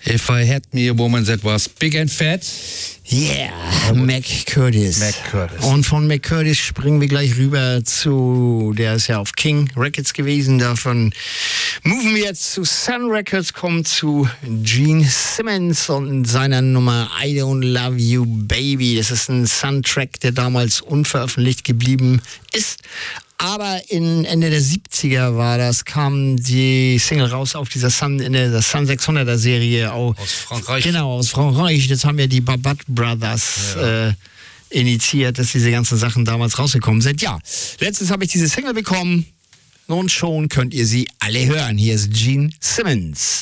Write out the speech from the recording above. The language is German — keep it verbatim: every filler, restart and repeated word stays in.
If I Had Me a Woman That Was Big and Fat. Yeah, Mac Curtis. Mac Curtis. Und von Mac Curtis springen wir gleich rüber zu, der ist ja auf King Records gewesen, davon moven wir jetzt zu Sun Records, kommen zu Gene Simmons und seiner Nummer I Don't Love You Baby. Das ist ein Sun-Track, der damals unveröffentlicht geblieben ist. Aber in Ende der siebziger war das, kam die Single raus auf dieser Sun, in der Sun sechshunderter Serie. Auch, aus Frankreich. Genau, aus Frankreich. Das haben ja die Babat Brothers ja. äh, initiiert, dass diese ganzen Sachen damals rausgekommen sind. Ja, letztens habe ich diese Single bekommen und schon könnt ihr sie alle hören. Hier ist Gene Simmons.